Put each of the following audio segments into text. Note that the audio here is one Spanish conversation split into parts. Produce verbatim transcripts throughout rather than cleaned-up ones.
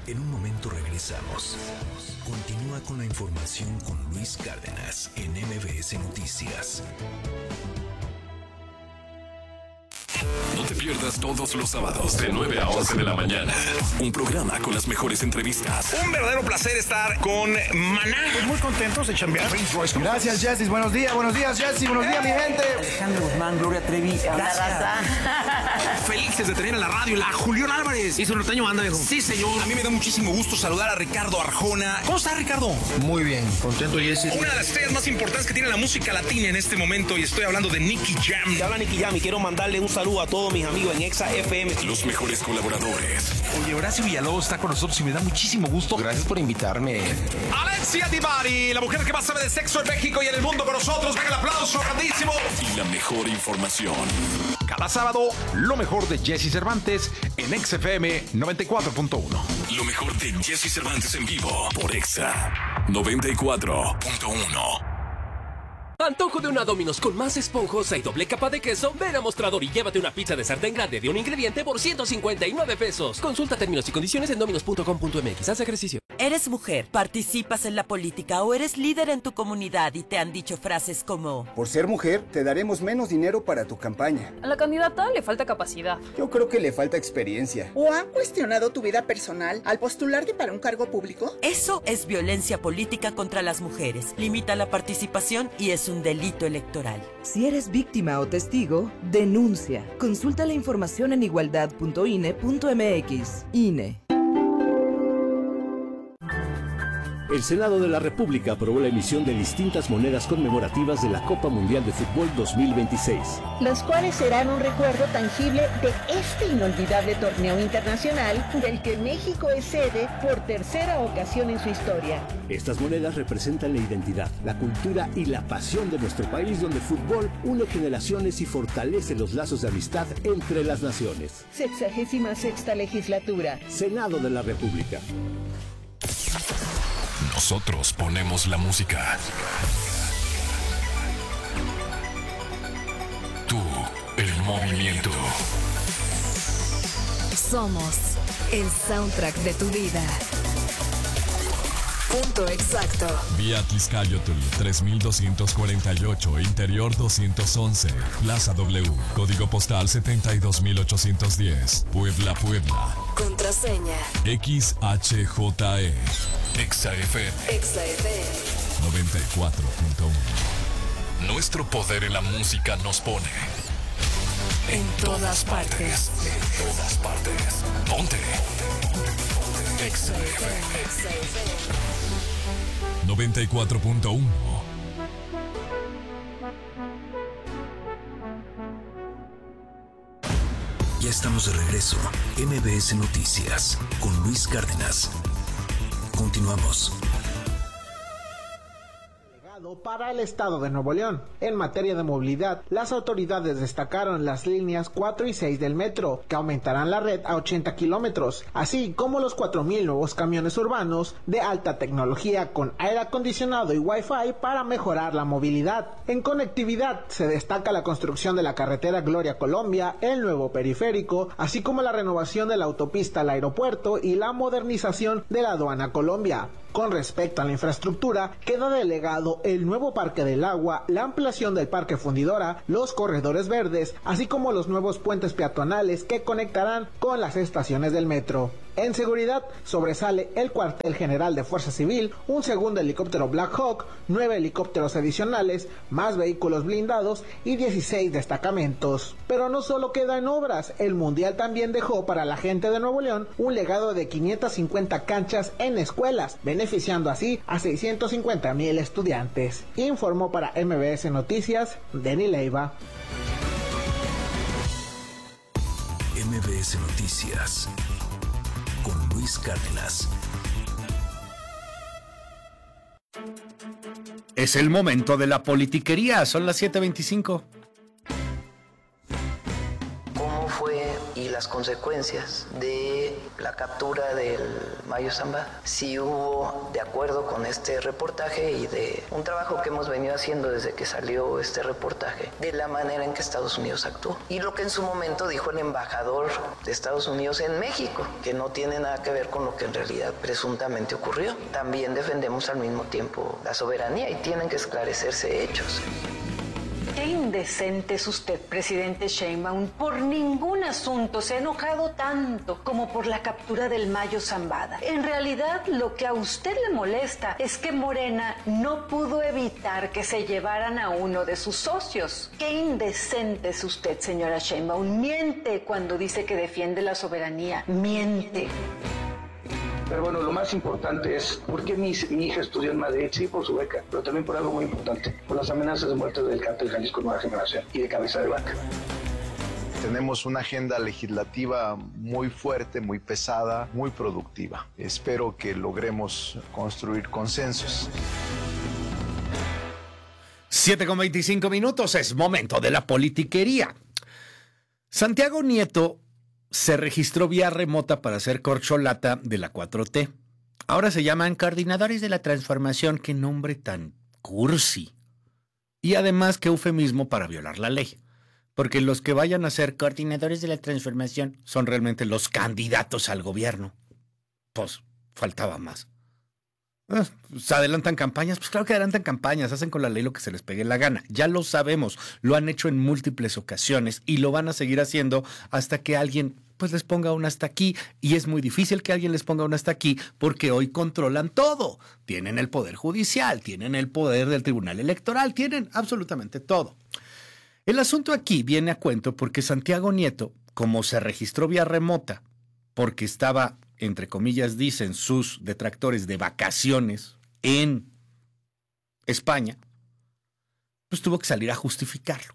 En un momento regresamos. Continúa con la información con Luis Cárdenas en M B S Noticias. No te pierdas todos los sábados de nueve a once de la mañana. Un programa con las mejores entrevistas. Un verdadero placer estar con Maná. Pues muy contentos de chambear. Gracias, Jessy. Buenos días, buenos días, Jessy. Buenos días, mi gente. Alejandro Guzmán, Gloria Trevi. Felices de tener en la radio la Julián Álvarez. ¿Y su norteño banda, viejo? Sí, señor. A mí me da muchísimo gusto saludar a Ricardo Arjona. ¿Cómo está, Ricardo? Muy bien, contento, Jessy. Una de las estrellas más importantes que tiene la música latina en este momento, y estoy hablando de Nicky Jam. Te habla Nicky Jam y quiero mandarle un saludo a todos mis amigos en Exa F M. Los mejores colaboradores. Oye, Horacio Villalobos está con nosotros y me da muchísimo gusto. Gracias por invitarme. Alexia Divari, la mujer que más sabe de sexo en México y en el mundo con nosotros. Venga el aplauso grandísimo. Y la mejor información. Cada sábado, lo mejor de Jessy Cervantes en Exa F M noventa y cuatro punto uno. Lo mejor de Jessy Cervantes en vivo por Exa noventa y cuatro punto uno. Antojo de una Domino's con más esponjosa y doble capa de queso. Ven a Mostrador y llévate una pizza de sartén grande de un ingrediente por ciento cincuenta y nueve pesos. Consulta términos y condiciones en dominos punto com punto m x. Haz ejercicio. ¿Eres mujer, participas en la política o eres líder en tu comunidad y te han dicho frases como: por ser mujer, te daremos menos dinero para tu campaña? A la candidata le falta capacidad. Yo creo que le falta experiencia. ¿O han cuestionado tu vida personal al postularte para un cargo público? Eso es violencia política contra las mujeres. Limita la participación y es un delito electoral. Si eres víctima o testigo, denuncia. Consulta la información en igualdad punto i n e punto m x. I N E. El Senado de la República aprobó la emisión de distintas monedas conmemorativas de la Copa Mundial de Fútbol dos mil veintiséis. Las cuales serán un recuerdo tangible de este inolvidable torneo internacional del que México es sede por tercera ocasión en su historia. Estas monedas representan la identidad, la cultura y la pasión de nuestro país, donde el fútbol une generaciones y fortalece los lazos de amistad entre las naciones. Sexagésima sexta legislatura. Senado de la República. Nosotros ponemos la música. Tú, el movimiento. Somos el soundtrack de tu vida. Punto exacto. Vía Tliscayotl tres mil doscientos cuarenta y ocho, Interior doscientos once, Plaza W, Código Postal setenta y dos mil ochocientos diez, Puebla, Puebla. Contraseña X H J E. Exa F M. Exa F M noventa y cuatro punto uno. Nuestro poder en la música nos pone en todas partes. En todas partes. Ponte. Exa F M. Exa F M noventa y cuatro punto uno. Ya estamos de regreso. M B S Noticias con Luis Cárdenas. Continuamos. Para el estado de Nuevo León. En materia de movilidad, las autoridades destacaron las líneas cuatro y seis del metro, que aumentarán la red a ochenta kilómetros, así como los cuatro mil nuevos camiones urbanos de alta tecnología con aire acondicionado y Wi-Fi para mejorar la movilidad. En conectividad, se destaca la construcción de la carretera Gloria Colombia, el nuevo periférico, así como la renovación de la autopista al aeropuerto y la modernización de la aduana Colombia. Con respecto a la infraestructura, queda delegado el nuevo Parque del Agua, la ampliación del Parque Fundidora, los corredores verdes, así como los nuevos puentes peatonales que conectarán con las estaciones del metro. En seguridad, sobresale el cuartel general de Fuerza Civil, un segundo helicóptero Black Hawk, nueve helicópteros adicionales, más vehículos blindados y dieciséis destacamentos. Pero no solo queda en obras, el Mundial también dejó para la gente de Nuevo León un legado de quinientas cincuenta canchas en escuelas, beneficiando así a seiscientos cincuenta mil estudiantes. Informó para M B S Noticias, Denny Leiva. M B S Noticias con Luis Cárdenas. Es el momento de la politiquería, son las siete veinticinco. ¿Cómo fue y la las consecuencias de la captura del Mayo Zambada. Sí hubo, de acuerdo con este reportaje y de un trabajo que hemos venido haciendo desde que salió este reportaje, de la manera en que Estados Unidos actuó. Y lo que en su momento dijo el embajador de Estados Unidos en México, que no tiene nada que ver con lo que en realidad presuntamente ocurrió. También defendemos al mismo tiempo la soberanía y tienen que esclarecerse hechos. Qué indecente es usted, presidente Sheinbaum. Por ningún asunto se ha enojado tanto como por la captura del Mayo Zambada. En realidad, lo que a usted le molesta es que Morena no pudo evitar que se llevaran a uno de sus socios. Qué indecente es usted, señora Sheinbaum. Miente cuando dice que defiende la soberanía. Miente. Pero bueno, lo más importante es por qué mi, mi hija estudió en Madrid, sí, por su beca, pero también por algo muy importante, por las amenazas de muerte del cártel Jalisco Nueva Generación y de Cabeza de Vaca. Tenemos una agenda legislativa muy fuerte, muy pesada, muy productiva. Espero que logremos construir consensos. siete con veinticinco minutos, es momento de la politiquería. Santiago Nieto se registró vía remota para ser corcholata de la cuatro T. Ahora se llaman Coordinadores de la Transformación. Qué nombre tan cursi. Y además, qué eufemismo para violar la ley. Porque los que vayan a ser Coordinadores de la Transformación son realmente los candidatos al gobierno. Pues, faltaba más. Eh, ¿Se adelantan campañas? Pues claro que adelantan campañas, hacen con la ley lo que se les pegue la gana. Ya lo sabemos, lo han hecho en múltiples ocasiones y lo van a seguir haciendo hasta que alguien pues les ponga un hasta aquí. Y es muy difícil que alguien les ponga un hasta aquí porque hoy controlan todo. Tienen el poder judicial, tienen el poder del Tribunal Electoral, tienen absolutamente todo. El asunto aquí viene a cuento porque Santiago Nieto, como se registró vía remota, porque estaba, entre comillas, dicen sus detractores, de vacaciones en España, pues tuvo que salir a justificarlo.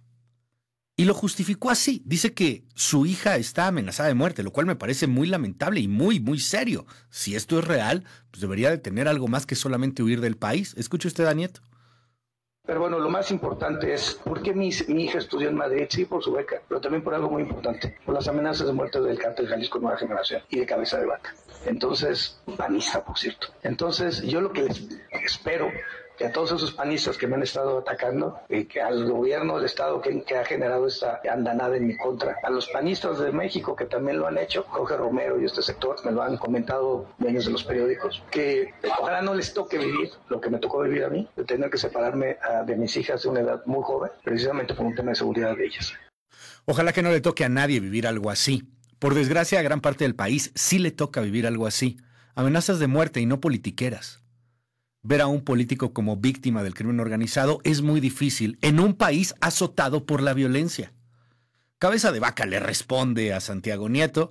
Y lo justificó así. Dice que su hija está amenazada de muerte, lo cual me parece muy lamentable y muy, muy serio. Si esto es real, pues debería de tener algo más que solamente huir del país. Escuche usted a Nieto. Pero bueno, lo más importante es por qué mi, mi hija estudió en Madrid, sí, por su beca, pero también por algo muy importante, por las amenazas de muerte del cártel Jalisco Nueva Generación y de Cabeza de Vaca. Entonces, panista, por cierto. Entonces, yo lo que les espero, que a todos esos panistas que me han estado atacando, y que al gobierno del Estado que, que ha generado esta andanada en mi contra, a los panistas de México que también lo han hecho, Jorge Romero y este sector, me lo han comentado dueños de los periódicos, que ojalá no les toque vivir lo que me tocó vivir a mí, de tener que separarme a, de mis hijas de una edad muy joven, precisamente por un tema de seguridad de ellas. Ojalá que no le toque a nadie vivir algo así. Por desgracia, a gran parte del país sí le toca vivir algo así. Amenazas de muerte y no politiqueras. Ver a un político como víctima del crimen organizado es muy difícil en un país azotado por la violencia. Cabeza de Vaca le responde a Santiago Nieto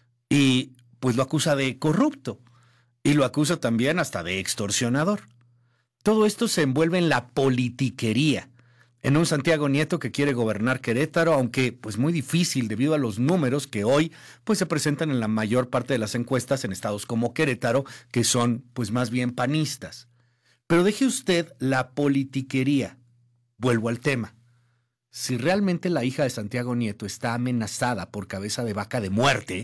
y pues lo acusa de corrupto y lo acusa también hasta de extorsionador. Todo esto se envuelve en la politiquería, en un Santiago Nieto que quiere gobernar Querétaro, aunque pues muy difícil debido a los números que hoy pues se presentan en la mayor parte de las encuestas en estados como Querétaro, que son pues más bien panistas. Pero deje usted la politiquería. Vuelvo al tema. Si realmente la hija de Santiago Nieto está amenazada por Cabeza de Vaca de muerte,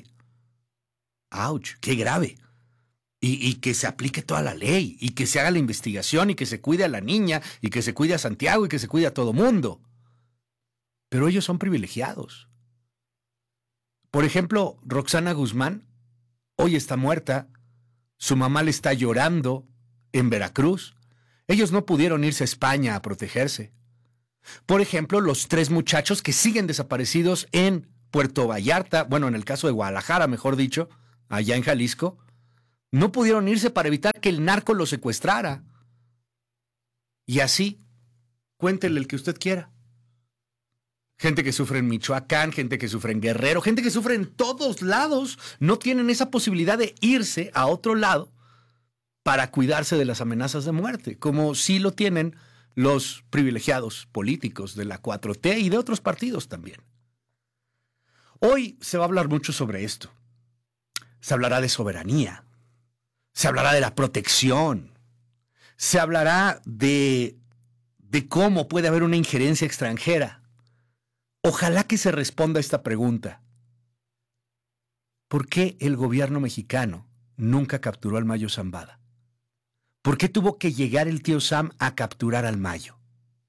¡ouch! ¡Qué grave! Y, y que se aplique toda la ley, y que se haga la investigación, y que se cuide a la niña, y que se cuide a Santiago, y que se cuide a todo mundo. Pero ellos son privilegiados. Por ejemplo, Roxana Guzmán, hoy está muerta, su mamá le está llorando en Veracruz. Ellos no pudieron irse a España a protegerse. Por ejemplo, los tres muchachos que siguen desaparecidos en Puerto Vallarta, bueno, en el caso de Guadalajara, mejor dicho, allá en Jalisco, no pudieron irse para evitar que el narco los secuestrara. Y así, cuéntele el que usted quiera. Gente que sufre en Michoacán, gente que sufre en Guerrero, gente que sufre en todos lados, no tienen esa posibilidad de irse a otro lado para cuidarse de las amenazas de muerte, como sí lo tienen los privilegiados políticos de la cuatro T y de otros partidos también. Hoy se va a hablar mucho sobre esto. Se hablará de soberanía, se hablará de la protección, se hablará de, de cómo puede haber una injerencia extranjera. Ojalá que se responda a esta pregunta. ¿por qué el gobierno mexicano nunca capturó al Mayo Zambada? ¿Por qué tuvo que llegar el tío Sam a capturar al Mayo?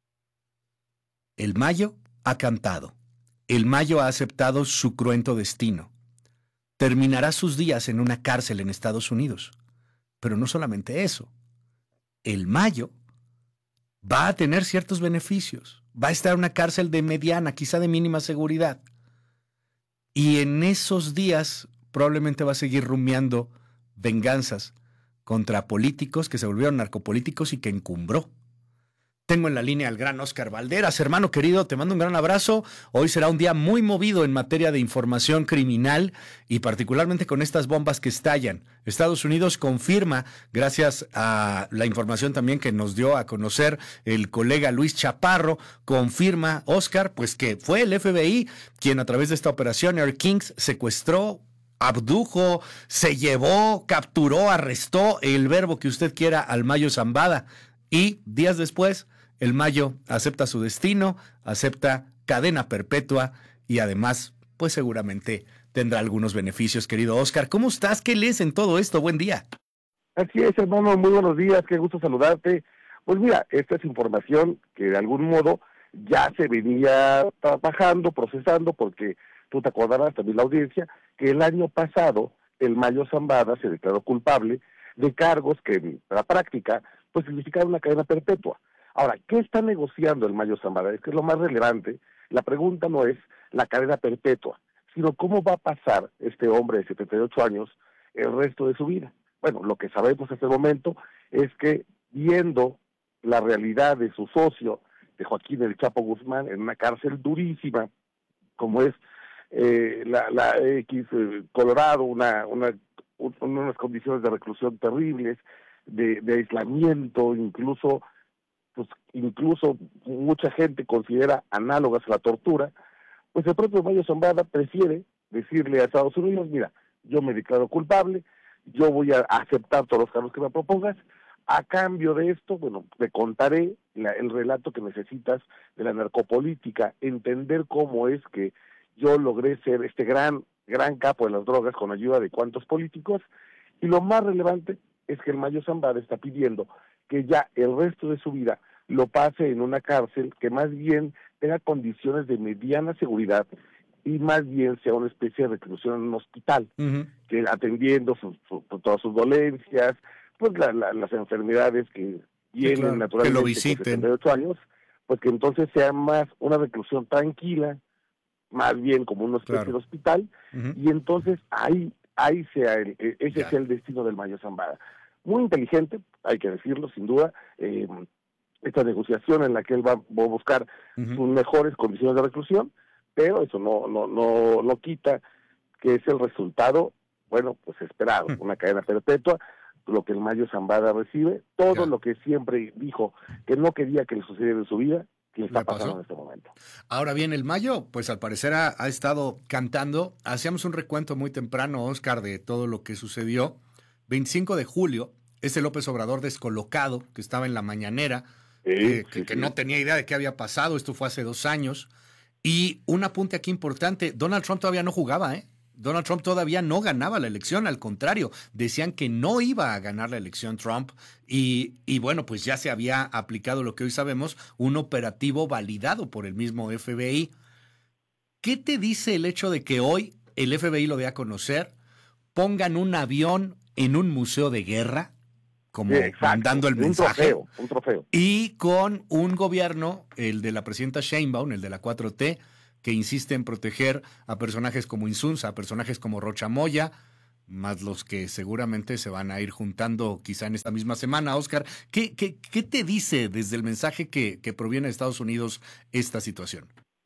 El Mayo ha cantado. El Mayo ha aceptado su cruento destino. Terminará sus días en una cárcel en Estados Unidos. Pero no solamente eso. El Mayo va a tener ciertos beneficios. Va a estar en una cárcel de mediana, quizá de mínima seguridad. Y en esos días probablemente va a seguir rumiando venganzas contra políticos que se volvieron narcopolíticos y que encumbró. Tengo en la línea al gran Óscar Valderas. Hermano querido, te mando un gran abrazo. Hoy será un día muy movido en materia de información criminal y particularmente con estas bombas que estallan. Estados Unidos confirma, gracias a la información también que nos dio a conocer el colega Luis Chaparro, confirma, Óscar, pues que fue el F B I quien a través de esta operación Air Kings secuestró, abdujo, se llevó, capturó, arrestó, el verbo que usted quiera, al Mayo Zambada. Y días después, el Mayo acepta su destino, acepta cadena perpetua y además, pues seguramente tendrá algunos beneficios, querido Óscar. ¿Cómo estás? ¿Qué lees en todo esto? Buen día. Así es, hermano, muy buenos días, qué gusto saludarte. Pues mira, esta es información que de algún modo ya se venía trabajando, procesando, porque tú te acordarás, también la audiencia, que el año pasado el Mayo Zambada se declaró culpable de cargos que en la práctica pues significaron una cadena perpetua. Ahora, ¿qué está negociando el Mayo Zambada? Es que es lo más relevante. La pregunta no es la cadena perpetua, sino cómo va a pasar este hombre de setenta y ocho años el resto de su vida. Bueno, lo que sabemos hasta el momento es que viendo la realidad de su socio, de Joaquín El Chapo Guzmán, en una cárcel durísima, como es eh, la, la X eh, Colorado, una, una, un, unas condiciones de reclusión terribles, de, de aislamiento, incluso pues incluso mucha gente considera análogas a la tortura, pues el propio Mayo Zambada prefiere decirle a Estados Unidos, mira, yo me declaro culpable, yo voy a aceptar todos los cargos que me propongas, a cambio de esto, bueno, te contaré la, el relato que necesitas de la narcopolítica, entender cómo es que yo logré ser este gran, gran capo de las drogas con ayuda de cuantos políticos, y lo más relevante es que el Mayo Zambada está pidiendo que ya el resto de su vida lo pase en una cárcel que más bien tenga condiciones de mediana seguridad y más bien sea una especie de reclusión en un hospital, uh-huh. que atendiendo su, su, todas sus dolencias, pues la, la, las enfermedades que vienen sí, claro, naturalmente que lo visiten. Con setenta y ocho años, pues que entonces sea más una reclusión tranquila, más bien como una especie claro. de hospital, uh-huh. y entonces ahí ahí sea el, ese ya. sea el destino del Mayo Zambada. Muy inteligente, hay que decirlo, sin duda, eh, esta negociación en la que él va, va a buscar uh-huh. sus mejores condiciones de reclusión, pero eso no no no no quita que es el resultado, bueno, pues esperado, uh-huh. una cadena perpetua, lo que el Mayo Zambada recibe, todo claro. lo que siempre dijo que no quería que le sucediera en su vida, que le está pasando en este momento. Ahora bien, el Mayo, pues al parecer ha, ha estado cantando. Hacíamos un recuento muy temprano, Óscar, de todo lo que sucedió. veinticinco de julio, ese López Obrador descolocado, que estaba en la mañanera, sí, eh, que, sí, que sí. no tenía idea de qué había pasado, esto fue hace dos años. Y un apunte aquí importante, Donald Trump todavía no jugaba, ¿eh? Donald Trump todavía no ganaba la elección, al contrario, decían que no iba a ganar la elección Trump y, y bueno, pues ya se había aplicado lo que hoy sabemos, un operativo validado por el mismo F B I. ¿Qué te dice el hecho de que hoy el F B I lo dé a conocer, pongan un avión en un museo de guerra, como sí, mandando el mensaje, un trofeo, un trofeo, y con un gobierno, el de la presidenta Sheinbaum, el de la cuatro T, que insiste en proteger a personajes como Insunza, a personajes como Rocha Moya, más los que seguramente se van a ir juntando quizá en esta misma semana? Óscar, ¿qué, qué, qué te dice desde el mensaje que, que proviene de Estados Unidos esta situación?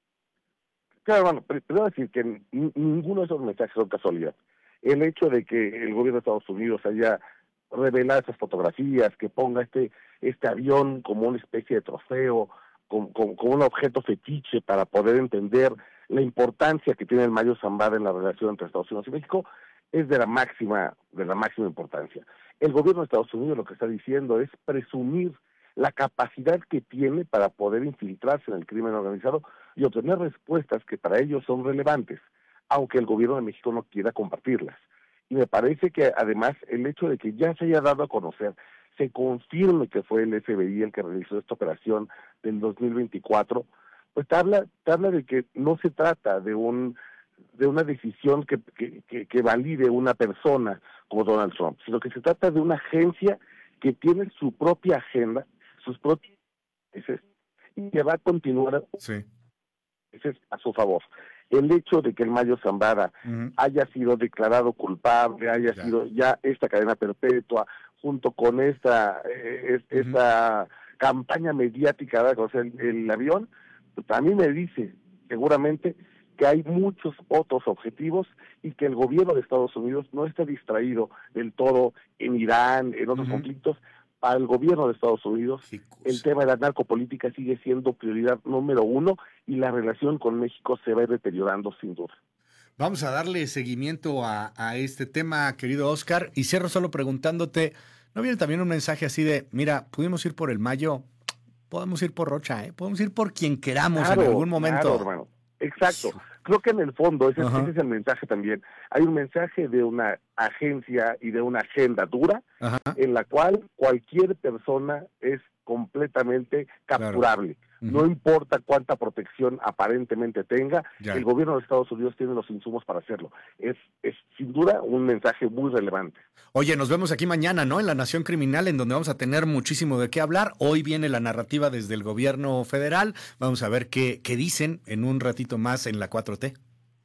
Claro, bueno, primero decir que ninguno de esos mensajes son casualidad. El hecho de que el gobierno de Estados Unidos haya revelado esas fotografías, que ponga este, este avión como una especie de trofeo, Como, como, como un objeto fetiche para poder entender la importancia que tiene el Mayo Zambada en la relación entre Estados Unidos y México, es de la máxima, de la máxima importancia. El gobierno de Estados Unidos lo que está diciendo es presumir la capacidad que tiene para poder infiltrarse en el crimen organizado y obtener respuestas que para ellos son relevantes. aunque el gobierno de México no quiera compartirlas. Y me parece que además el hecho de que ya se haya dado a conocer, se confirme que fue el F B I el que realizó esta operación del dos mil veinticuatro, pues te habla, te habla de que no se trata de un de una decisión que, que, que, que valide una persona como Donald Trump, sino que se trata de una agencia que tiene su propia agenda, sus propios intereses, y que va a continuar sí. a su favor. El hecho de que el Mayo Zambada uh-huh. haya sido declarado culpable, haya ya. sido ya esta cadena perpetua, junto con esta eh, uh-huh. esta campaña mediática, ¿verdad? O sea, el, el avión, pues a mí me dice seguramente que hay muchos otros objetivos y que el gobierno de Estados Unidos no está distraído del todo en Irán, en otros uh-huh. conflictos. Para el gobierno de Estados Unidos, el tema de la narcopolítica sigue siendo prioridad número uno y la relación con México se va a ir deteriorando sin duda. Vamos a darle seguimiento a, a este tema, querido Oscar, y cierro solo preguntándote, ¿no viene también un mensaje así de, mira, pudimos ir por el Mayo, podemos ir por Rocha, ¿eh? Podemos ir por quien queramos claro, en algún momento? Claro, hermano. Exacto. Creo que en el fondo ese, ese es el mensaje también. Hay un mensaje de una agencia y de una agenda dura Ajá. en la cual cualquier persona es completamente capturable. Claro. Uh-huh. No importa cuánta protección aparentemente tenga, ya. el gobierno de Estados Unidos tiene los insumos para hacerlo. Es, es sin duda un mensaje muy relevante. Oye, nos vemos aquí mañana, ¿no? En La Nación Criminal, en donde vamos a tener muchísimo de qué hablar. Hoy viene la narrativa desde el gobierno federal. Vamos a ver qué, qué dicen en un ratito más en la cuatro T.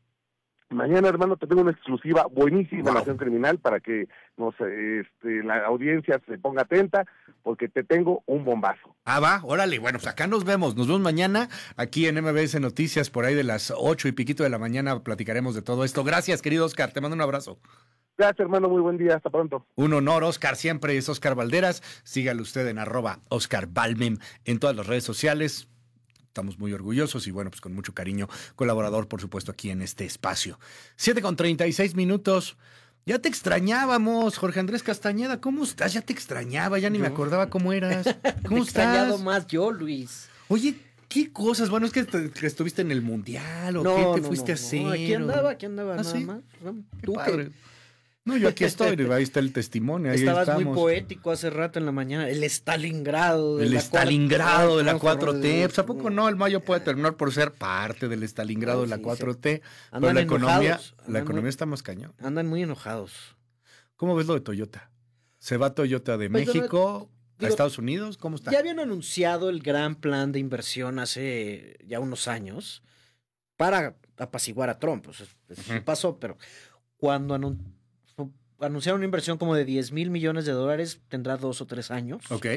Mañana, hermano, te tengo una exclusiva buenísima wow. en Nación Criminal para que nos, este, la audiencia se ponga atenta, porque te tengo un bombazo. Ah, va, órale, bueno, pues acá nos vemos, nos vemos mañana, aquí en M B S Noticias, por ahí de las ocho y piquito de la mañana platicaremos de todo esto. Gracias, querido Oscar, te mando un abrazo. Gracias, hermano, muy buen día, hasta pronto. Un honor, Oscar, siempre es Oscar Valderas, sígale usted en arroba Oscar Balmem en todas las redes sociales. Estamos muy orgullosos y bueno, pues con mucho cariño, colaborador, por supuesto, aquí en este espacio. siete con treinta y seis minutos. Ya te extrañábamos, Jorge Andrés Castañeda. ¿Cómo estás? Ya te extrañaba, ya ni yo. me acordaba cómo eras. ¿Cómo estás? Extrañado más yo, Luis. Oye, ¿qué cosas? Bueno, es que, te, que estuviste en el Mundial o no, qué te no, fuiste no, a hacer. No, aquí andaba, aquí andaba, ¿Ah, nada sí? más. Qué padre. Que... No, yo aquí estoy, ahí está el testimonio. Ahí Estabas estamos. muy poético hace rato en la mañana. El Stalingrado de el la Stalingrado de la cuatro T. Pues, ¿a poco no? El Mayo puede terminar por ser parte del Stalingrado no, de la sí, cuatro T. Sí. Pero la economía, la economía muy, está más cañón. Andan muy enojados. ¿Cómo ves lo de Toyota? ¿Se va Toyota de pues México digo, a Estados Unidos? ¿Cómo está? Ya habían anunciado el gran plan de inversión hace ya unos años para apaciguar a Trump. Pues, eso uh-huh. pasó, pero cuando anunciaron anunciaron una inversión como de diez mil millones de dólares, tendrá dos o tres años. Ok.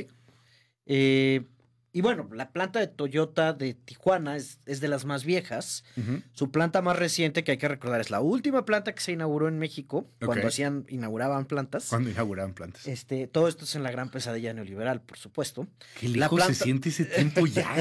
Eh, y bueno, la planta de Toyota de Tijuana es, es de las más viejas. Uh-huh. Su planta más reciente, que hay que recordar, es la última planta que se inauguró en México, okay. cuando hacían, inauguraban plantas. Cuando inauguraban plantas. Este, todo esto es en la gran pesadilla neoliberal, por supuesto. Qué lejos planta... se siente ese tiempo ya.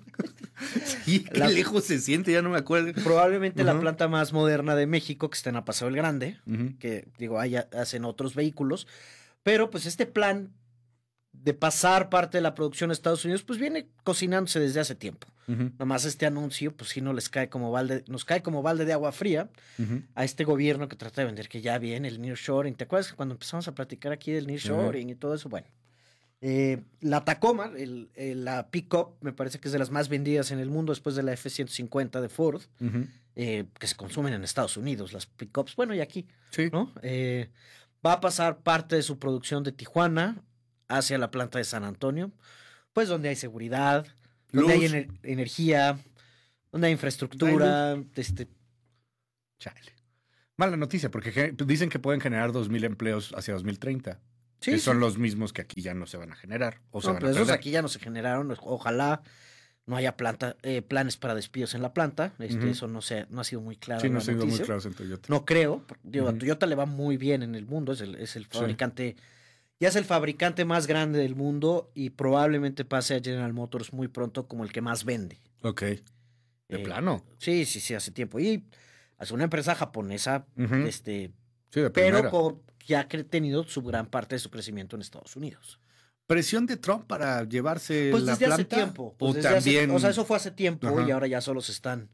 Sí, qué la... lejos se siente, ya no me acuerdo. Probablemente uh-huh. la planta más moderna de México, que está en la Paseo del Grande, uh-huh. que digo, ahí hacen otros vehículos. Pero pues este plan de pasar parte de la producción a Estados Unidos, pues viene cocinándose desde hace tiempo. Uh-huh. Nomás este anuncio, pues sí no les cae como balde, nos cae como balde de agua fría uh-huh. a este gobierno que trata de vender que ya viene el nearshoring. ¿Te acuerdas que cuando empezamos a platicar aquí del nearshoring uh-huh. y todo eso? Bueno, eh, la Tacoma, el, el, la pick-up, me parece que es de las más vendidas en el mundo después de la F ciento cincuenta de Ford, uh-huh. eh, que se consumen en Estados Unidos, las pick-ups, bueno, y aquí, sí. ¿no? Eh, va a pasar parte de su producción de Tijuana hacia la planta de San Antonio, pues donde hay seguridad, Luz. donde hay ener- energía, donde hay infraestructura. ¿Hay este... Chale. Mala noticia, porque dicen que pueden generar dos mil empleos hacia dos mil treinta, sí, que sí. son los mismos que aquí ya no se van a generar. O no, se van pero a esos perder. aquí ya no se generaron. Ojalá no haya planta, eh, planes para despidos en la planta. Este, uh-huh. Eso no, se, no ha sido muy claro. Sí, no ha sido muy claro en Toyota. No creo. Digo, uh-huh. a Toyota le va muy bien en el mundo, es el, es el fabricante... Sí. Ya es el fabricante más grande del mundo y probablemente pase a General Motors muy pronto como el que más vende. Ok. ¿De eh, plano? Sí, sí, sí, hace tiempo. Y es una empresa japonesa, uh-huh. este, sí, de pero con, que ha tenido su gran parte de su crecimiento en Estados Unidos. ¿Presión de Trump para llevarse pues la desde planta? Hace tiempo. Pues ¿O desde también? Hace, o sea, eso fue hace tiempo uh-huh. y ahora ya solo se están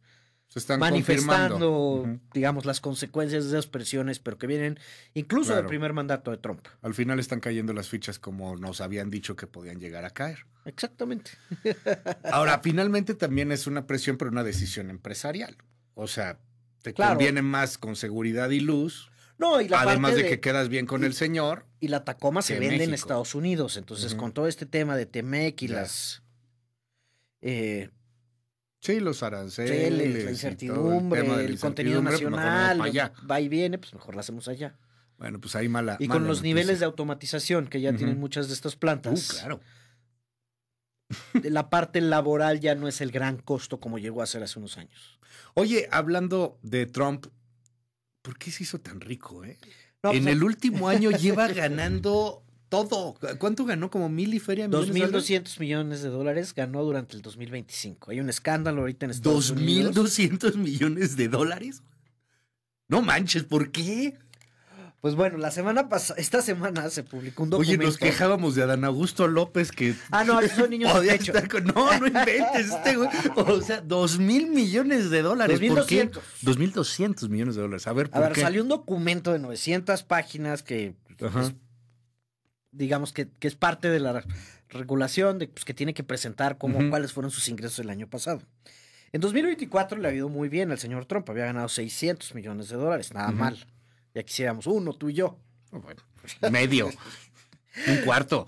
Se están manifestando, uh-huh. digamos, las consecuencias de esas presiones, pero que vienen incluso claro. del primer mandato de Trump. Al final están cayendo las fichas como nos habían dicho que podían llegar a caer. Exactamente. Ahora, finalmente también es una presión, pero una decisión empresarial. O sea, te claro. conviene más con seguridad y luz. No, y la además parte de, de que quedas bien con y, el señor. Y la Tacoma se vende México. en Estados Unidos. Entonces, uh-huh. con todo este tema de Temec y ya. las... Eh, Sí, los aranceles, la incertidumbre, el, el contenido nacional, va y viene, pues mejor la hacemos allá. Bueno, pues ahí mala. Y mala con los noticia. niveles de automatización que ya uh-huh. tienen muchas de estas plantas. Uh, claro. La parte laboral ya no es el gran costo como llegó a ser hace unos años. Oye, hablando de Trump, ¿por qué se hizo tan rico, eh? No, en pues, el último año lleva ganando todo. ¿Cuánto ganó? ¿Como mil y feria? dos mil doscientos millones de dólares ganó durante el dos mil veinticinco. Hay un escándalo ahorita en Estados Unidos. Unidos. ¿dos mil doscientos millones de dólares? No manches, ¿por qué? Pues bueno, la semana pasada, esta semana se publicó un documento. Oye, nos quejábamos de Adán Augusto López que... Ah, no, esos son niños de pecho. Con... No, no inventes este güey. O sea, dos mil millones de dólares. dos mil doscientos. ¿Por qué? dos mil doscientos millones de dólares. A ver, ¿por A ver, qué? salió un documento de novecientas páginas que... Pues, digamos que, que es parte de la regulación de, pues, que tiene que presentar cómo, uh-huh. cuáles fueron sus ingresos el año pasado. En dos mil veinticuatro le ha ido muy bien al señor Trump, había ganado seiscientos millones de dólares, nada uh-huh. mal. Ya quisiéramos uno, tú y yo. Oh, bueno, medio, un cuarto.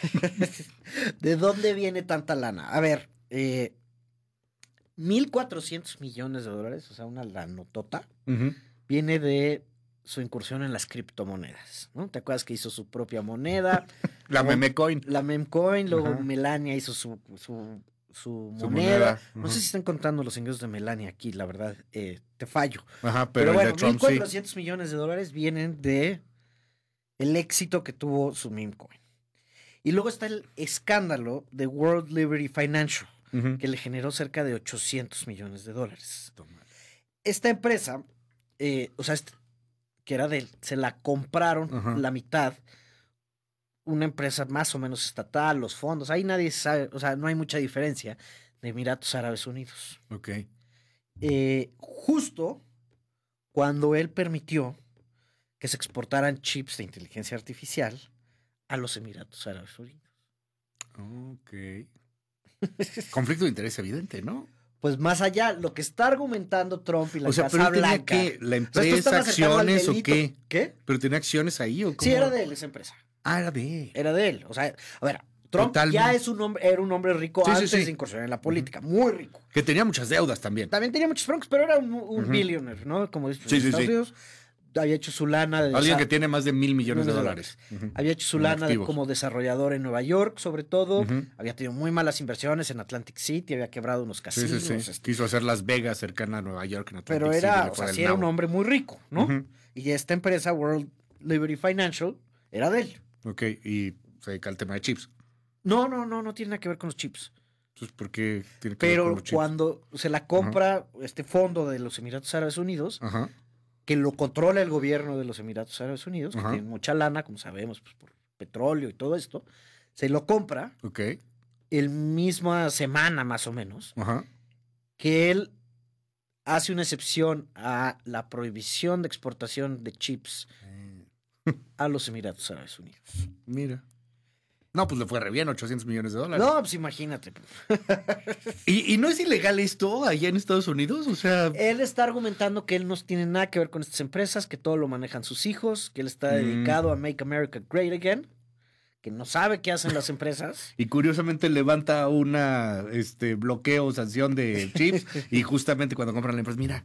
¿De dónde viene tanta lana? A ver, eh, mil cuatrocientos millones de dólares, o sea, una lanotota, uh-huh. viene de su incursión en las criptomonedas, ¿no? ¿Te acuerdas que hizo su propia moneda? La memecoin. La memecoin, luego uh-huh. Melania hizo su, su, su, su moneda. moneda. Uh-huh. No sé si están contando los ingresos de Melania aquí, la verdad, eh, te fallo. Ajá, pero, pero bueno, el de Trump, mil cuatrocientos sí. millones de dólares vienen de el éxito que tuvo su memecoin. Y luego está el escándalo de World Liberty Financial, uh-huh. que le generó cerca de ochocientos millones de dólares. Toma. Esta empresa, eh, o sea, este, que era de él, se la compraron uh-huh. la mitad, una empresa más o menos estatal, los fondos, ahí nadie sabe, o sea, no hay mucha diferencia, de Emiratos Árabes Unidos. Ok. Eh, justo cuando él permitió que se exportaran chips de inteligencia artificial a los Emiratos Árabes Unidos. Ok. Conflicto de interés evidente, ¿no? Pues más allá, lo que está argumentando Trump y la o sea, Casa pero Blanca. Que ¿La empresa, acciones o qué? ¿Qué? ¿Pero tenía acciones ahí o cómo? Sí, era de él esa empresa. Ah, era de él. Era de él. O sea, a ver, Trump Totalmente. ya es un hombre, era un hombre rico sí, antes sí, sí. de incursionar en la política, uh-huh. muy rico. Que tenía muchas deudas también. También tenía muchos broncos, pero era un, un uh-huh. billionaire, ¿no? Como dice sí, en sí, Estados sí. Unidos. Había hecho su lana de alguien que tiene más de mil millones de dólares. Uh-huh. Había hecho su lana de, como desarrollador en Nueva York, sobre todo. Uh-huh. Había tenido muy malas inversiones en Atlantic City, había quebrado unos casinos. Sí, sí, sí. Este. Quiso hacer Las Vegas cercana a Nueva York. En Atlantic Pero era, City, o sea, sí era un hombre muy rico, ¿no? Uh-huh. Y esta empresa, World Liberty Financial, era de él. Ok, y se dedica al tema de chips. No, no, no, no tiene nada que ver con los chips. Entonces, ¿por qué tiene que Pero ver con los chips? cuando se la compra uh-huh. este fondo de los Emiratos Árabes Unidos, uh-huh. que lo controla el gobierno de los Emiratos Árabes Unidos, uh-huh. que tiene mucha lana, como sabemos, pues, por petróleo y todo esto, se lo compra okay. el misma semana más o menos, uh-huh. que él hace una excepción a la prohibición de exportación de chips a los Emiratos Árabes Unidos. Mira. No, pues le fue re bien, ochocientos millones de dólares. No, pues imagínate. ¿Y, ¿Y no es ilegal esto allá en Estados Unidos? O sea... Él está argumentando que él no tiene nada que ver con estas empresas, que todo lo manejan sus hijos, que él está mm. dedicado a Make America Great Again, que no sabe qué hacen las empresas. Y curiosamente levanta una este, bloqueo, sanción de chips, y justamente cuando compran la empresa, mira...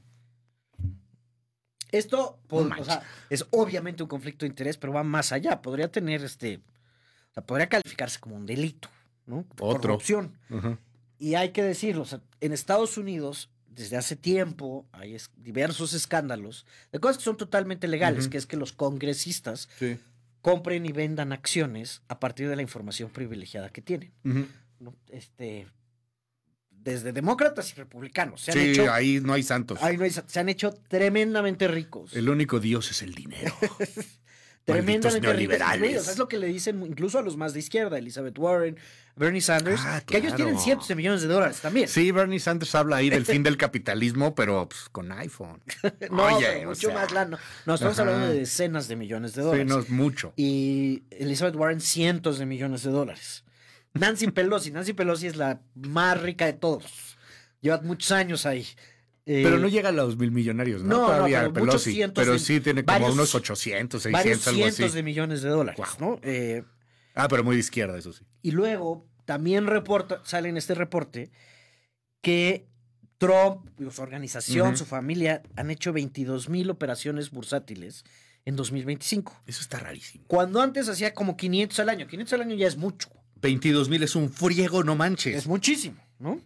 Esto, pues, o sea, es obviamente un conflicto de interés, pero va más allá. Podría tener este... O sea, podría calificarse como un delito, ¿no? Otro. Corrupción. Uh-huh. Y hay que decirlo, o sea, en Estados Unidos, desde hace tiempo, hay es, diversos escándalos de cosas que son totalmente legales, uh-huh. que es que los congresistas sí. compren y vendan acciones a partir de la información privilegiada que tienen. Uh-huh. ¿No? Este, desde demócratas y republicanos. Se han sí, hecho, ahí no hay santos. Ahí no hay, se han hecho tremendamente ricos. El único Dios es el dinero. Tremendamente ricos. neoliberales. O sea, es lo que le dicen incluso a los más de izquierda, Elizabeth Warren, Bernie Sanders, Ah, que ellos claro. tienen cientos de millones de dólares también. Sí, Bernie Sanders habla ahí del fin del capitalismo, pero pues, con iPhone. No, Oye, pero o mucho sea, más lana. No, estamos ajá. hablando de decenas de millones de Sí, dólares. no es mucho. Y Elizabeth Warren, cientos de millones de dólares. Nancy Pelosi, Nancy Pelosi es la más rica de todos. Lleva muchos años ahí. Eh, Pero no llega a los mil millonarios, ¿no? no, no, Todavía pero muchos Pelosi. cientos Pero de- sí tiene como varios- unos ochocientos, varios seiscientos, algo cientos así. de millones de dólares, ¿no? Eh, Ah, pero muy de izquierda, eso sí. y luego también reporta, sale en este reporte que Trump, su organización, Ujú. su familia han hecho veintidós mil operaciones bursátiles en dos mil veinticinco. Eso está rarísimo. Cuando antes hacía como quinientos al año. quinientos al año ya es mucho. veintidós mil es un friego, no manches. Es muchísimo, ¿no?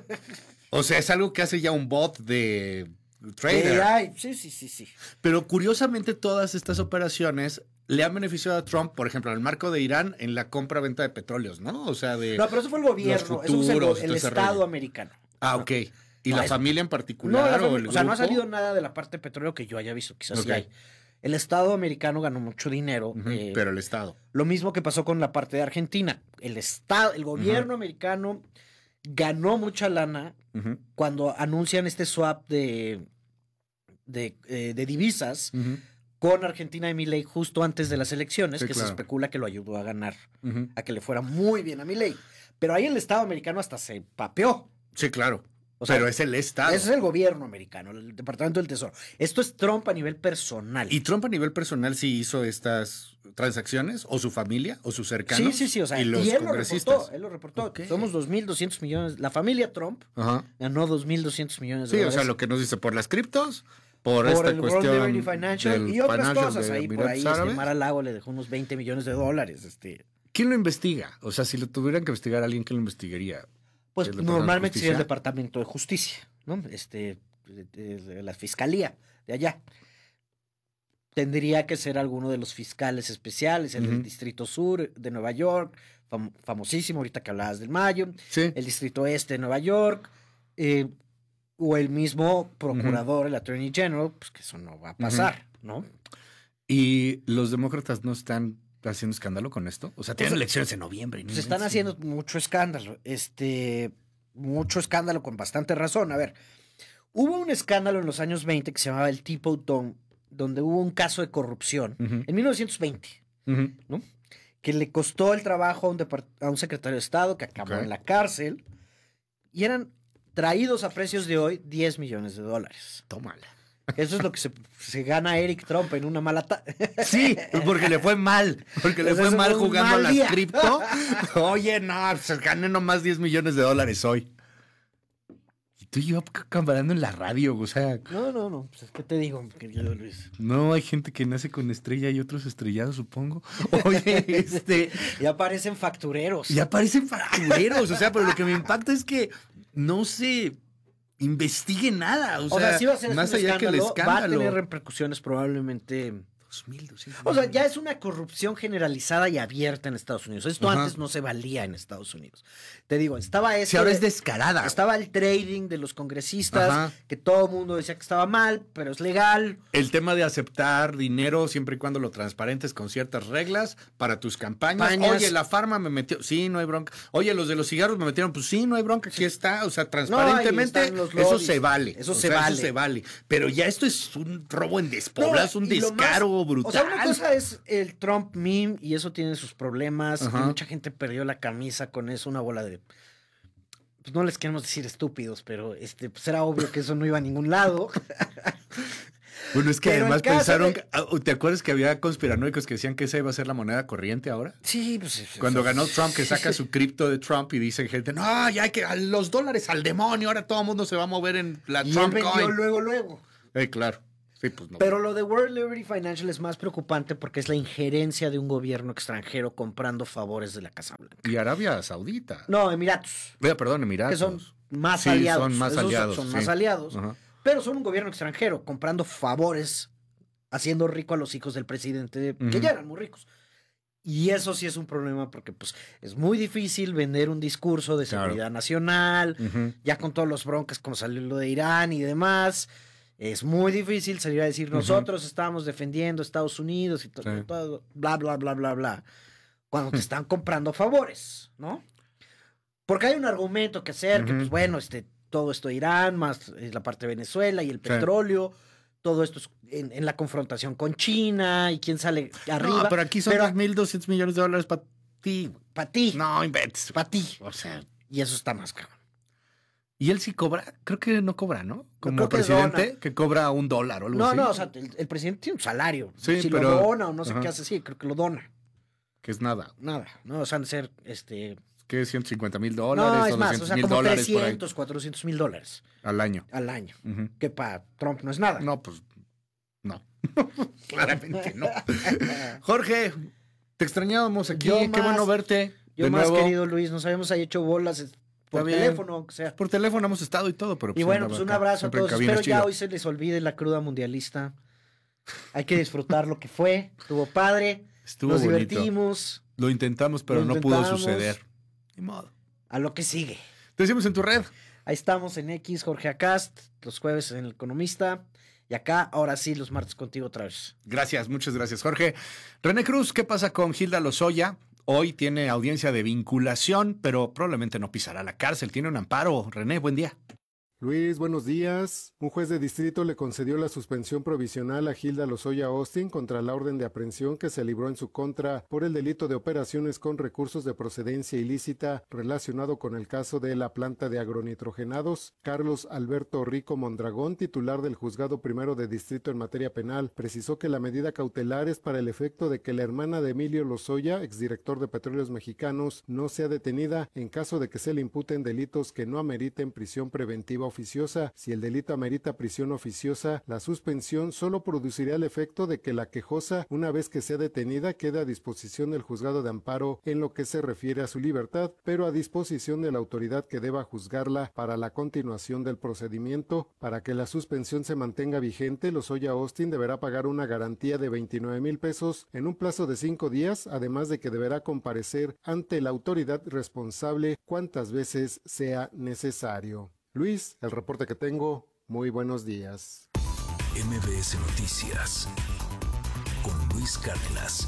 O sea, es algo que hace ya un bot de trader. Eh, ay, sí, sí, sí, sí. Pero curiosamente todas estas operaciones le han beneficiado a Trump, por ejemplo, en el marco de Irán, en la compra-venta de petróleos, ¿no? O sea, de No, pero eso fue el gobierno, los eso fue el, futuros y el todo ese Estado rollo. americano. Ah, ok. ¿Y No, la es- familia en No, particular la o familia- el o sea, no ha grupo? salido nada de la parte de petróleo que yo haya visto, quizás sí Ok. hay. El Estado americano ganó mucho dinero. Ujú, eh, pero el Estado. Lo mismo que pasó con la parte de Argentina. El Estado, el gobierno americano ganó mucha lana Ujú, cuando anuncian este swap de, de, eh, de divisas ujú, con Argentina y Milei justo antes de las elecciones, Sí, que claro. se especula que lo ayudó a ganar, ujú. a que le fuera muy bien a Milei. Pero ahí el Estado americano hasta se papeó. Sí, claro. O sea, pero es el Estado. Ese es el gobierno americano, el Departamento del Tesoro. Esto es Trump a nivel personal. ¿Y Trump a nivel personal sí hizo estas transacciones? ¿O su familia? ¿O sus cercanos? Sí, sí, sí. O sea, y y, los él lo congresistas. reportó. Él lo reportó. Somos dos mil doscientos millones. La familia Trump Ajá. ganó dos mil doscientos millones de Sí, o dólares. sea, lo que nos dice por las criptos, por, por esta el World cuestión Liberty Financial del y otras financial cosas de ahí por Emiratos ahí. Este, Árabes. Mara Lago le dejó unos veinte millones de dólares. Este. ¿Quién lo investiga? O sea, si lo tuvieran que investigar a alguien, ¿quién lo investigaría? Pues ¿El Departamento de normalmente sería el Justicia? Departamento de Justicia, ¿no? Este, de, de- de la Fiscalía de allá. Tendría que ser alguno de los fiscales especiales, el del Ujú. Distrito Sur de Nueva York, fam- famosísimo, ahorita que hablabas del Mayo, Sí. el Distrito Este de Nueva York, eh, o el mismo procurador, el Attorney General, pues que eso no va a pasar, ¿no? ¿Y los demócratas no están haciendo escándalo con esto? O sea, tienen Pues, elecciones en noviembre. Se están haciendo mucho escándalo, este, mucho escándalo con bastante razón. A ver, hubo un escándalo en los años veinte que se llamaba el Tipo Tom, donde hubo un caso de corrupción Ujú. en mil novecientos veinte, Ujú. ¿no? Que le costó el trabajo a un, depart- a un secretario de Estado que acabó Ok. en la cárcel y eran traídos a precios de hoy diez millones de dólares. Tómala. Eso es lo que se, se gana Eric Trump en una mala ta- Sí, porque le fue mal. Porque le Ese fue es mal un jugando mal a las día. cripto. Oye, no, pues gané nomás diez millones de dólares hoy. Y tú y yo c- camarando en la radio, o sea, No, no, no, pues, ¿qué te digo, querido Luis? no hay gente que nace con estrella y otros estrellados, supongo. Oye, este, Ya parecen factureros. ya parecen factureros, o sea, pero lo que me impacta es que no se investigue nada, o sea, O sea, sí va a ser más un allá que el escándalo, va a escándalo. tener repercusiones probablemente. dos mil doscientos O sea, ya es una corrupción generalizada y abierta en Estados Unidos. Esto Ajá. antes no se valía en Estados Unidos. Te digo, estaba esto Si ahora de- es descarada. Estaba el trading de los congresistas, Ajá. que todo el mundo decía que estaba mal, pero es legal. El tema de aceptar dinero siempre y cuando lo transparentes con ciertas reglas para tus campañas. Campañas. Oye, la farma me metió. Sí, no hay bronca. Oye, los de los cigarros me metieron. Pues sí, no hay bronca. Aquí está. O sea, transparentemente, están los eso lobbies. se vale. Eso O se sea, vale. Eso se vale. Pero ya esto es un robo en despobla, No, es un y lo más- descaro brutal. O sea, una cosa es el Trump meme y eso tiene sus problemas. Ajá. Y mucha gente perdió la camisa con eso, una bola de. Pues no les queremos decir estúpidos, pero este, pues era obvio que eso no iba a ningún lado. Bueno, es que Pero el además caso pensaron. de- que- ah, ¿Te acuerdas que había conspiranoicos que decían que esa iba a ser la moneda corriente ahora? Sí, pues. eso- Cuando ganó Trump, que saca su cripto de Trump y dice gente, no, ya hay que a los dólares al demonio, ahora todo el mundo se va a mover en la Y él Trump vendió coin. luego, luego. Eh, claro. Sí, pues no. Pero lo de World Liberty Financial es más preocupante porque es la injerencia de un gobierno extranjero comprando favores de la Casa Blanca. Y Arabia Saudita. No, Emiratos, Vea, perdón, Emiratos. que son más Sí, aliados. son más Esos aliados, Son sí. más aliados. Ajá. Pero son un gobierno extranjero comprando favores, haciendo rico a los hijos del presidente, que Ujú. ya eran muy ricos. Y eso sí es un problema porque pues es muy difícil vender un discurso de Claro. seguridad nacional, Ujú. ya con todos los broncas como salió lo de Irán y demás. Es muy difícil salir a decir, nosotros uh-huh. estábamos defendiendo a Estados Unidos y to- sí. todo, bla, bla, bla, bla, bla, cuando te están comprando favores, ¿no? Porque hay un argumento que hacer, uh-huh. que pues bueno, este, todo esto de Irán, más la parte de Venezuela y el petróleo, sí. todo esto es en, en la confrontación con China y quién sale arriba. No, pero aquí son pero, mil doscientos millones de dólares para ti. Para ti. No, inventes. Para ti. O sea, y eso está más cabrón. Y él sí cobra, creo que no cobra, ¿no? Como presidente, que, que cobra un dólar o algo no, así. No, no, o sea, el, el presidente tiene un salario. Sí, si pero, lo dona o no sé ajá. qué hace, sí, creo que lo dona. Que es nada. Nada, ¿no? O sea, han de ser, este... ¿Qué? ¿ciento cincuenta mil dólares? No, es más, o sea, como dólares trescientos, cuatrocientos mil dólares. Al año. Al año. Uh-huh. Que para Trump no es nada. No, pues, no. Claramente no. Jorge, te extrañábamos aquí. Yo Qué más, bueno verte. Yo de más, nuevo. querido Luis, nos habíamos ahí hecho bolas... Por teléfono, o sea. Por teléfono hemos estado y todo, pero... Pues y bueno, pues un abrazo a todos. Espero ya hoy se les olvide la cruda mundialista. Hay que disfrutar lo que fue. Estuvo padre. Estuvo Nos bonito. divertimos. Lo intentamos, pero lo no intentamos. pudo suceder. Ni modo. A lo que sigue. Te decimos en tu red. Ahí estamos en X, Jorge Acast, los jueves en El Economista. Y acá, ahora sí, los martes contigo otra vez. Gracias, muchas gracias, Jorge. René Cruz, ¿qué pasa con Hilda Lozoya? Hoy tiene audiencia de vinculación, pero probablemente no pisará la cárcel. Tiene un amparo. René, buen día. Luis, buenos días. Un juez de distrito le concedió la suspensión provisional a Hilda Lozoya Austin contra la orden de aprehensión que se libró en su contra por el delito de operaciones con recursos de procedencia ilícita relacionado con el caso de la planta de agronitrogenados. Carlos Alberto Rico Mondragón, titular del Juzgado Primero de Distrito en materia penal, precisó que la medida cautelar es para el efecto de que la hermana de Emilio Lozoya, exdirector de Petróleos Mexicanos, no sea detenida en caso de que se le imputen delitos que no ameriten prisión preventiva oficiosa. Si el delito amerita prisión oficiosa, la suspensión solo produciría el efecto de que la quejosa, una vez que sea detenida, quede a disposición del juzgado de amparo en lo que se refiere a su libertad, pero a disposición de la autoridad que deba juzgarla para la continuación del procedimiento. Para que la suspensión se mantenga vigente, Lozoya Austin deberá pagar una garantía de veintinueve mil pesos en un plazo de cinco días, además de que deberá comparecer ante la autoridad responsable cuantas veces sea necesario. Luis, el reporte que tengo, muy buenos días. M B S Noticias con Luis Cárdenas.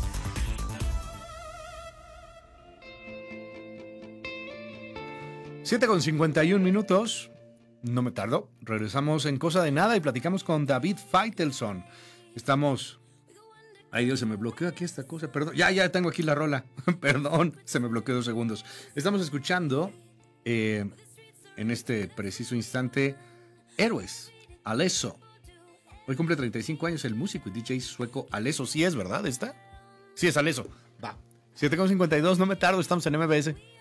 siete con cincuenta y un minutos, no me tardo, regresamos en cosa de nada y platicamos con David Feitelson. Estamos... Ay Dios, se me bloqueó aquí esta cosa, perdón, ya, ya tengo aquí la rola, perdón, se me bloqueó dos segundos. Estamos escuchando... Eh, en este preciso instante, Héroes, Alesso. Hoy cumple treinta y cinco años el músico y D J sueco Alesso. ¿Sí es verdad esta? Sí es Alesso. Va. siete con cincuenta y dos, no me tardo, estamos en M B S.